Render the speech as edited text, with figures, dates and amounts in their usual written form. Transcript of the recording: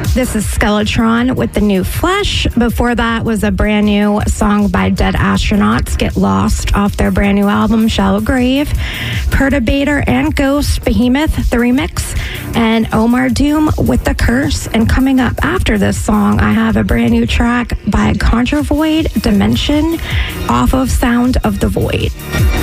This is Skeletron with the new Flesh. Before that was a brand new song by Dead Astronauts, Get Lost, off their brand new album, Shallow Grave. Perturbator and Ghost, Behemoth, the remix. And Omar Doom with The Curse. And coming up after this song, I have a brand new track by Contra Void, Dimension, off of Sound of the Void.